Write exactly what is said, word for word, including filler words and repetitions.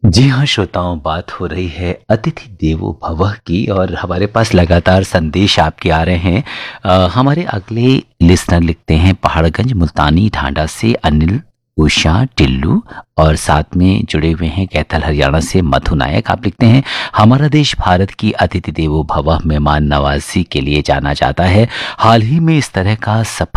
जी हाँ, श्रोताओं, बात हो रही है अतिथि देवो भवः की और हमारे पास लगातार संदेश आपके आ रहे हैं। अ, हमारे अगले लिसनर लिखते हैं पहाड़गंज मुल्तानी ढांढा से अनिल, उषा, टिल्लू और साथ में जुड़े हुए हैं कैथल हरियाणा से मधु नायक। आप लिखते हैं हमारा देश भारत की अतिथि देवो भवः मेहमान नवाजी के लिए जाना जाता है। हाल ही में इस तरह का सफल